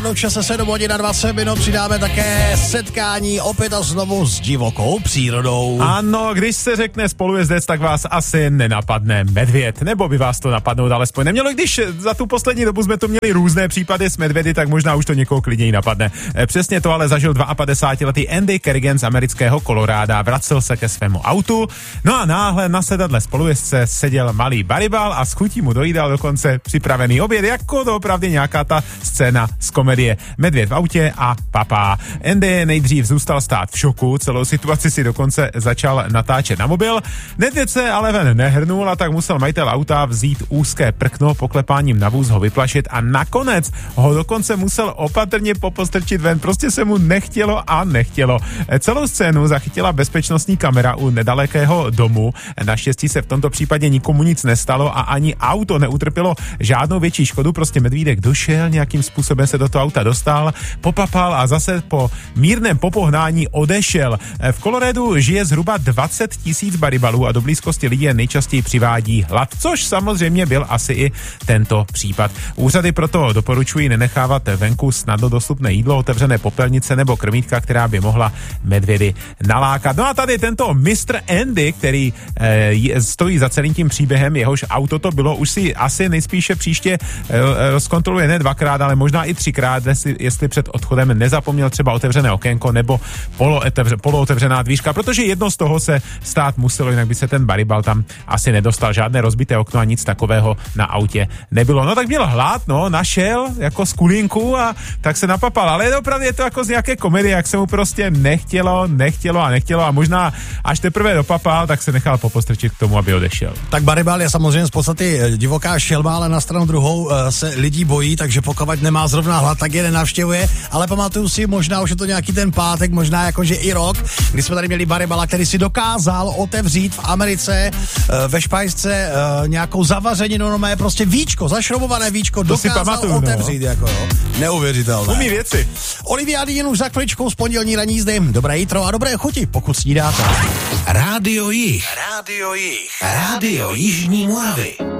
Do čase 7 hodin a 20 minut přidáme také setkání opět a znovu s divokou přírodou. Ano, když se řekne spolujezdec, tak vás asi nenapadne medvěd, nebo by vás to napadnout alespoň nemělo, když za tu poslední dobu jsme to měli různé případy s medvědy, tak možná už to někoho klidněji napadne. Přesně to ale zažil 52letý Andy Kerrigan z amerického Koloráda, vracel se ke svému autu, no a náhle na sedadle spolujezdce seděl malý baribal a s chutí mu dojídal dokonce připravený oběd, jako to opravdu nějaká ta scéna z komedie. Medvěd v autě a papá. Andy nejdřív zůstal stát v šoku, celou situaci si dokonce začal natáčet na mobil. Medvěd se ale ven nehrnul a tak musel majitel auta vzít úzké prkno, poklepáním na vůz ho vyplašit a nakonec ho dokonce musel opatrně popostrčit ven. Prostě se mu nechtělo a nechtělo. Celou scénu zachytila bezpečnostní kamera u nedalekého domu. Naštěstí se v tomto případě nikomu nic nestalo a ani auto neutrpělo žádnou větší škodu. Prostě medvídek došel, nějakým způsobem se do toho auta dostal, popapal a zase po mírném popohnání odešel. V Coloradu žije zhruba 20 000 baribalů a do blízkosti lidí nejčastěji přivádí hlad, což samozřejmě byl asi i tento případ. Úřady proto doporučují nenechávat venku snadno dostupné jídlo, otevřené popelnice nebo krmítka, která by mohla medvědy nalákat. No a tady tento Mr. Andy, který stojí za celým tím příběhem, jehož auto to bylo, už si asi nejspíše příště zkontroluje ne dvakrát, ale možná i třikrát, jestli před odchodem nezapomněl třeba otevřené okénko nebo polootevřená dvířka, protože jedno z toho se stát muselo, jinak by se ten baribal tam asi nedostal. Žádné rozbité okno a nic takového na autě nebylo. No tak měl hlad, no, našel jako skulinku a tak se napapal, ale opravdu je to jako z nějaké komedie, jak se mu prostě nechtělo a možná až teprve dopapal, tak se nechal popostrčit k tomu, aby odešel. Tak baribal je samozřejmě z podstaty divoká šelma, ale na stranu druhou se lidí bojí, takže pokud nemá zrovna hlad, tak je nenavštěvuje, ale pamatuju si, možná už je to nějaký ten pátek, možná jakože i rok, kdy jsme tady měli baribala, který si dokázal otevřít v Americe ve špajsce nějakou zavařeninu, no má prostě víčko, zašroubované víčko, dokázal otevřít, jako jo. Neuvěřitelné. Umí věci. Olivia Dean už za chviličkou z pondělní ranní jízdy. Dobré jitro a dobré chuti, pokud snídáte. Rádio Jih. Rádio Jižní Moravy.